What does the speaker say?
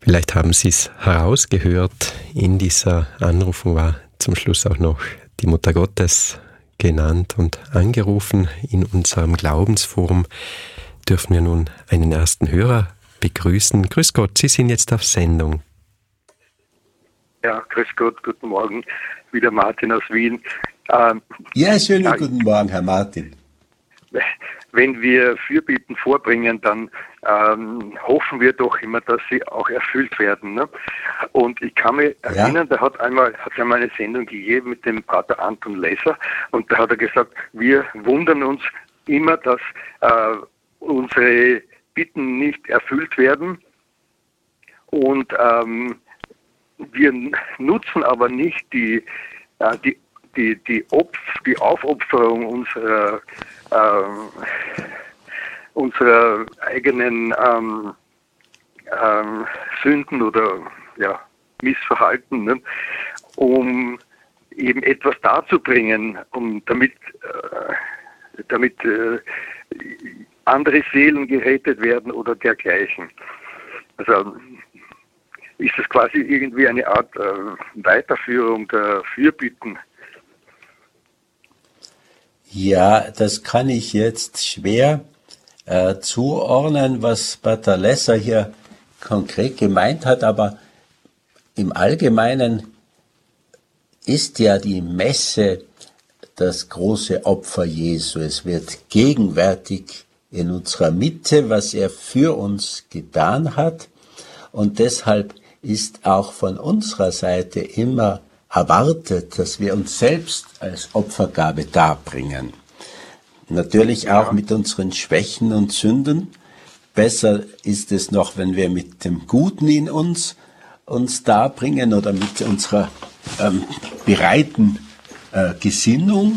Vielleicht haben Sie es herausgehört, in dieser Anrufung war zum Schluss auch noch die Mutter Gottes genannt und angerufen. In unserem Glaubensforum dürfen wir nun einen ersten Hörer begrüßen. Grüß Gott, Sie sind jetzt auf Sendung. Ja, grüß Gott, guten Morgen. Wieder Martin aus Wien. Schönen guten Morgen, Herr Martin. Wenn wir Fürbitten vorbringen, dann hoffen wir doch immer, dass sie auch erfüllt werden. Ne? Und ich kann mich erinnern, da hat es einmal eine Sendung gegeben mit dem Pater Anton Lesser und da hat er gesagt, wir wundern uns immer, dass unsere Bitten nicht erfüllt werden und wir nutzen aber nicht die Aufopferung unserer eigenen Sünden oder Missverhalten, ne, um eben etwas darzubringen, damit andere Seelen gerettet werden oder dergleichen. Also ist das quasi irgendwie eine Art Weiterführung der Fürbitten? Ja, das kann ich jetzt schwer zuordnen, was Pater Lesser hier konkret gemeint hat, aber im Allgemeinen ist ja die Messe das große Opfer Jesu. Es wird gegenwärtig in unserer Mitte, was er für uns getan hat, und deshalb ist auch von unserer Seite immer erwartet, dass wir uns selbst als Opfergabe darbringen. Natürlich auch mit unseren Schwächen und Sünden. Besser ist es noch, wenn wir mit dem Guten in uns darbringen oder mit unserer bereiten Gesinnung.